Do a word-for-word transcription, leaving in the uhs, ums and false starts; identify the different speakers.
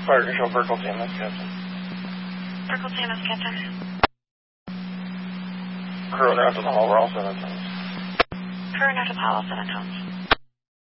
Speaker 1: Fire control, Burkle T M S, Captain.
Speaker 2: Burkle T M S, Captain.
Speaker 1: Crew and Raptor Hall, we're all San Antonio.
Speaker 2: Crew and Raptor Hall, San Antonio.